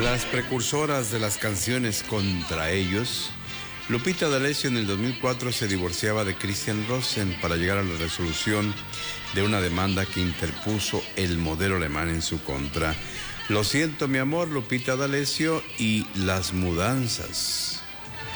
las precursoras de las canciones contra ellos, Lupita D'Alessio en el 2004 se divorciaba de Christian Rosen para llegar a la resolución de una demanda que interpuso el modelo alemán en su contra. Lo siento, mi amor, Lupita D'Alessio y las mudanzas.